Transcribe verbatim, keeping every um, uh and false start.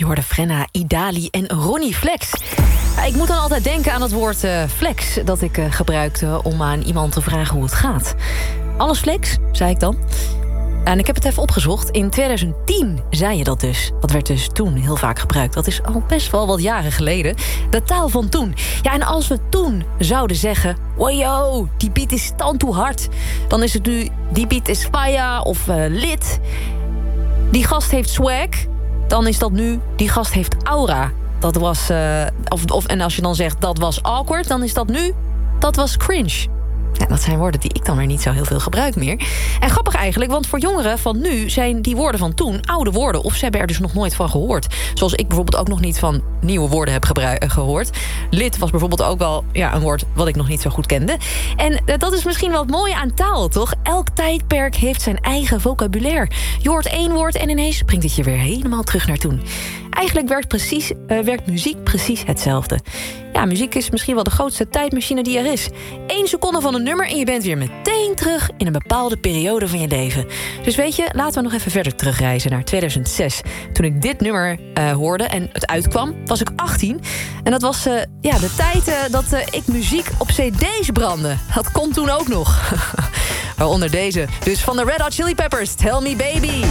hoorde Frenna, Idali en Ronnie Flex. Ja, ik moet dan altijd denken aan het woord uh, flex... dat ik uh, gebruikte om aan iemand te vragen hoe het gaat. Alles flex, zei ik dan. En ik heb het even opgezocht. In twintig tien zei je dat dus. Dat werd dus toen heel vaak gebruikt. Dat is al best wel wat jaren geleden. De taal van toen. Ja, en als we toen zouden zeggen... Wajo, die beat is dan toe hard. Dan is het nu, die beat is fire of uh, lit. Die gast heeft swag. Dan is dat nu, die gast heeft aura. Dat was, uh, of, of, en als je dan zegt, dat was awkward... dan is dat nu, dat was cringe. Ja, dat zijn woorden die ik dan weer niet zo heel veel gebruik meer. En grappig eigenlijk, want voor jongeren van nu... zijn die woorden van toen oude woorden... of ze hebben er dus nog nooit van gehoord. Zoals ik bijvoorbeeld ook nog niet van nieuwe woorden heb gebruik, uh, gehoord. Lid was bijvoorbeeld ook wel ja, een woord wat ik nog niet zo goed kende. En uh, dat is misschien wel het mooie aan taal, toch? Elk tijdperk heeft zijn eigen vocabulaire. Je hoort één woord en ineens brengt het je weer helemaal terug naar toen. Eigenlijk werkt, precies, uh, werkt muziek precies hetzelfde. Ja, muziek is misschien wel de grootste tijdmachine die er is. Eén seconde van een nummer en je bent weer meteen terug... in een bepaalde periode van je leven. Dus weet je, laten we nog even verder terugreizen naar tweeduizend zes. Toen ik dit nummer uh, hoorde en het uitkwam, was ik achttien. En dat was uh, ja, de tijd uh, dat uh, ik muziek op cd's brandde. Dat kon toen ook nog. Waaronder deze. Dus van de Red Hot Chili Peppers, Tell Me Baby.